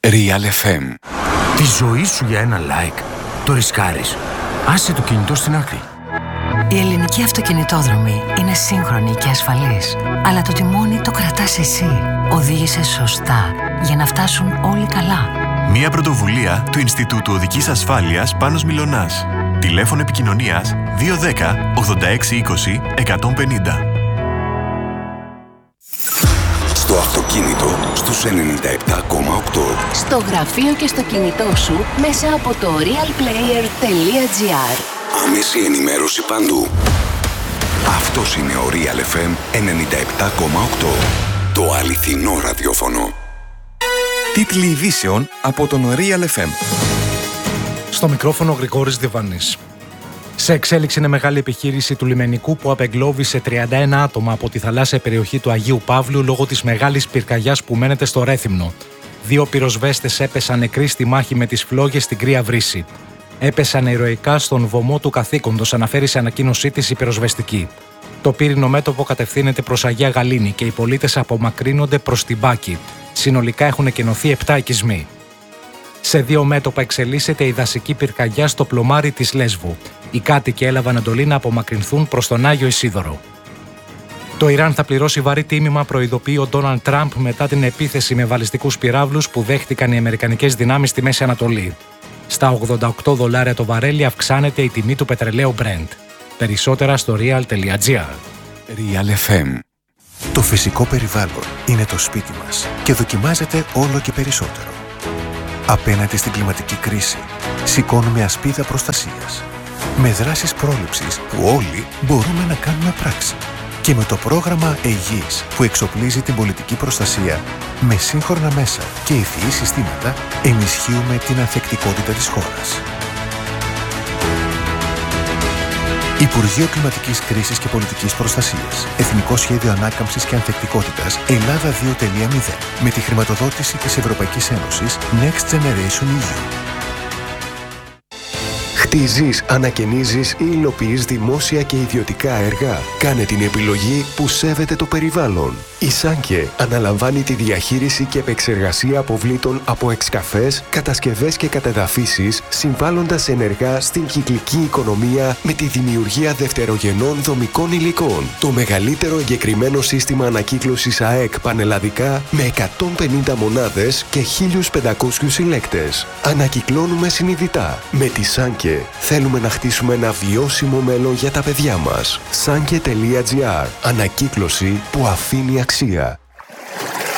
Real FM. Τη ζωή σου για ένα like το ρισκάρεις. Άσε το κινητό στην άκρη. Η ελληνική αυτοκινητόδρομη είναι σύγχρονη και ασφαλής. Αλλά το τιμόνι το κρατάς εσύ. Οδήγησε σωστά για να φτάσουν όλοι καλά. Μια πρωτοβουλία του Ινστιτούτου Οδικής Ασφάλειας Πάνος Μιλωνάς. Τηλέφωνο επικοινωνίας 210 8620 150. Στο αυτοκίνητο στους 97,8. Στο γραφείο και στο κινητό σου μέσα από το realplayer.gr. Άμεση ενημέρωση παντού. Αυτός είναι ο Real FM 97,8. Το αληθινό ραδιόφωνο. Τίτλοι ειδήσεων από τον Real FM. Στο μικρόφωνο Γρηγόρης Διβανής. Σε εξέλιξη είναι μεγάλη επιχείρηση του λιμενικού που απεγκλώβησε 31 άτομα από τη θαλάσσια περιοχή του Αγίου Παύλου λόγω της μεγάλης πυρκαγιάς που μένεται στο Ρέθυμνο. 2 πυροσβέστες έπεσαν νεκροί στη μάχη με τις φλόγες στην Κρύα Βρύση. Έπεσαν ηρωικά στον βωμό του καθήκοντος, αναφέρει σε ανακοίνωσή της η πυροσβεστική. Το πύρινο μέτωπο κατευθύνεται προς Αγία Γαλήνη και οι πολίτες απομακρύνονται προς την Πάκη. Συνολικά έχουν εκενωθεί 7 οικισμοί. Σε 2 μέτωπα εξελίσσεται η δασική πυρκαγιά στο πλωμάρι της Λέσβου. Οι κάτοικοι έλαβαν εντολή να απομακρυνθούν προς τον Άγιο Ισίδωρο. Το Ιράν θα πληρώσει βαρύ τίμημα, προειδοποιεί ο Ντόναλντ Τραμπ μετά την επίθεση με βαλιστικούς πυράβλους που δέχτηκαν οι αμερικανικές δυνάμεις στη Μέση Ανατολή. Στα $88 το βαρέλι αυξάνεται η τιμή του πετρελαίου Brent. Περισσότερα στο real.gr. Real FM. Το φυσικό περιβάλλον είναι το σπίτι μας και δοκιμάζεται όλο και περισσότερο. Απέναντι στην κλιματική κρίση, σηκώνουμε ασπίδα προστασίας. Με δράσεις πρόληψης που όλοι μπορούμε να κάνουμε πράξη. Και με το πρόγραμμα ΕΓΙΣ που εξοπλίζει την πολιτική προστασία με σύγχρονα μέσα και ευφυή συστήματα, ενισχύουμε την ανθεκτικότητα της χώρας. Υπουργείο Κλιματικής Κρίσης και Πολιτικής Προστασίας. Εθνικό Σχέδιο Ανάκαμψης και Ανθεκτικότητας Ελλάδα 2.0. Με τη χρηματοδότηση της Ευρωπαϊκής Ένωσης Next Generation EU. Χτίζεις, ανακαινίζεις ή υλοποιείς δημόσια και ιδιωτικά έργα. Κάνε την επιλογή που σέβεται το περιβάλλον. Η Σάνκε αναλαμβάνει τη διαχείριση και επεξεργασία αποβλήτων από εξκαφές, κατασκευές και κατεδαφίσεις, συμβάλλοντας ενεργά στην κυκλική οικονομία με τη δημιουργία δευτερογενών δομικών υλικών. Το μεγαλύτερο εγκεκριμένο σύστημα ανακύκλωσης ΑΕΚ πανελλαδικά με 150 μονάδες και 1.500 συλλέκτες. Ανακυκλώνουμε συνειδητά. Με τη Σάνκε θέλουμε να χτίσουμε ένα βιώσιμο μέλλον για τα παιδιά μας. Sanke.gr. Ανακύκλωση που αφήνει αξία.